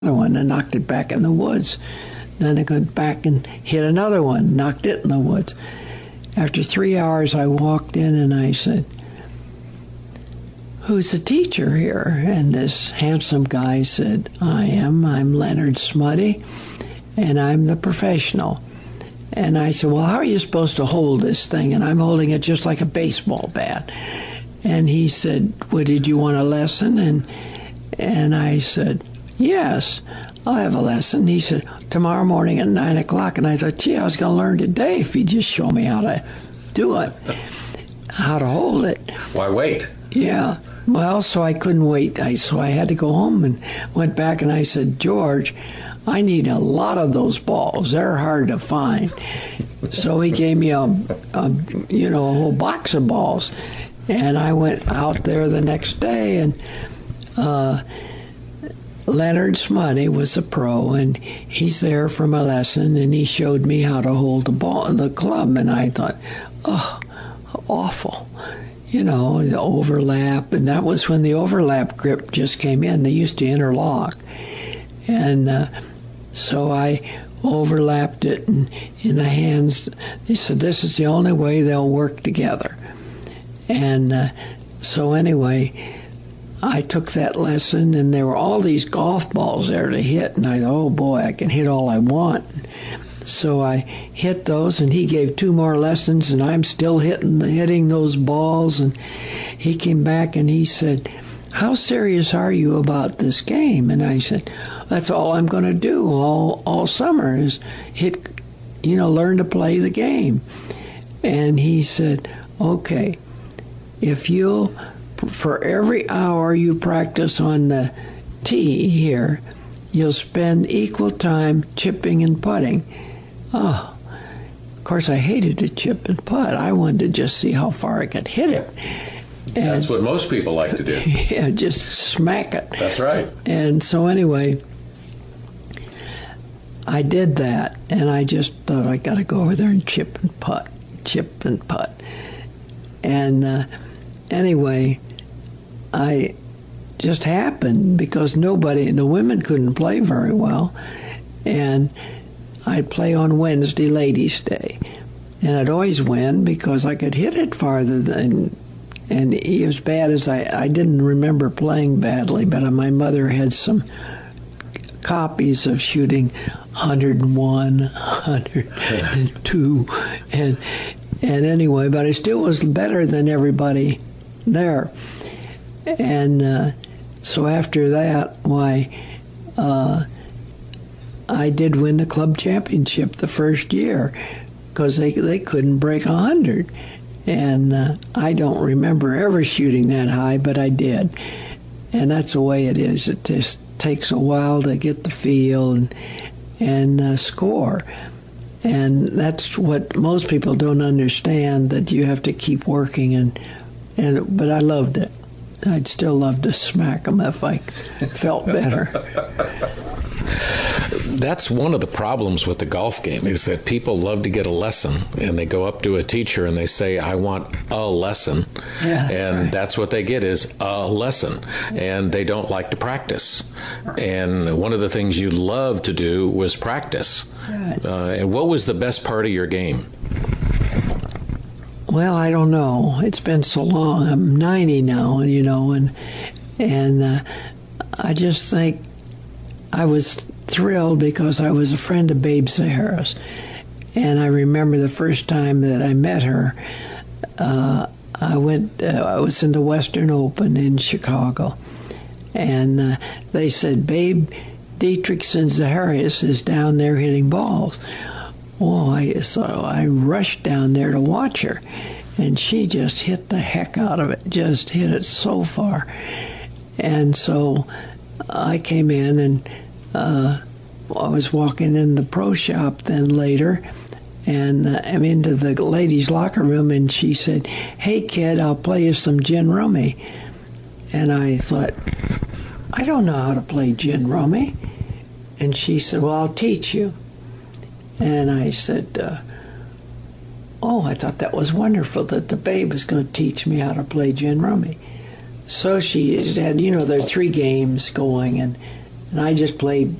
one and knocked it back in the woods. Then I went back and hit another one, knocked it in the woods. After 3 hours, I walked in and I said, "Who's the teacher here?" And this handsome guy said, I'm Leonard Smutty, and I'm the professional. And I said, "Well, how are you supposed to hold this thing?" And I'm holding it just like a baseball bat. And he said, "Well, did you want a lesson?" And I said, "Yes, I'll have a lesson." He said, "Tomorrow morning at 9 o'clock. And I thought, gee, I was going to learn today if he'd just show me how to do it, how to hold it. Why wait? Yeah. Well, so I couldn't wait. So I had to go home and went back and I said, "George, I need a lot of those balls. They're hard to find." So he gave me a whole box of balls. And I went out there the next day, and Leonard Smutty was a pro, and he's there for my lesson, and he showed me how to hold the club, and I thought, oh, awful. The overlap, and that was when the overlap grip just came in. They used to interlock. And so I overlapped it, and in the hands, they said, this is the only way they'll work together. And so anyway, I took that lesson, and there were all these golf balls there to hit, and I thought, oh boy, I can hit all I want. So I hit those, and he gave 2 more lessons, and I'm still hitting those balls. And he came back and he said, "How serious are you about this game?" And I said, "That's all I'm going to do all summer is learn to play the game." And he said, "Okay, for every hour you practice on the tee here, you'll spend equal time chipping and putting." Oh, of course, I hated to chip and putt. I wanted to just see how far I could hit it. And, that's what most people like to do. Yeah, just smack it. That's right. And so anyway, I did that, and I just thought I got to go over there and chip and putt. And anyway, I just happened because the women couldn't play very well, and I'd play on Wednesday, Ladies' Day, and I'd always win because I could hit it farther than, and as bad as I didn't remember playing badly, but my mother had some copies of shooting 101, 102, and anyway, but I still was better than everybody there. And so after that, I did win the club championship the first year because they couldn't break 100. And I don't remember ever shooting that high, but I did. And that's the way it is. It just takes a while to get the feel and score. And that's what most people don't understand, that you have to keep working. But I loved it. I'd still love to smack them if I felt better. That's one of the problems with the golf game, is that people love to get a lesson, and they go up to a teacher and they say, "I want a lesson." Yeah, and right. That's what they get, is a lesson. And they don't like to practice. And one of the things you love to do was practice. Right. And what was the best part of your game? Well, I don't know. It's been so long. I'm 90 now, and I just think I was thrilled because I was a friend of Babe Sahara's. And I remember the first time that I met her, I was in the Western Open in Chicago. And they said, "Babe Dietrichson Zaharias is down there hitting balls." Well, I rushed down there to watch her, and she just hit the heck out of it, just hit it so far. And so I came in, and I was walking in the pro shop then later, and I'm into the ladies' locker room, and she said, "Hey, kid, I'll play you some gin rummy." And I thought, I don't know how to play gin rummy. And she said, "Well, I'll teach you." And I said, I thought that was wonderful that the Babe was going to teach me how to play gin rummy. So she had, there are 3 games going, and and I just played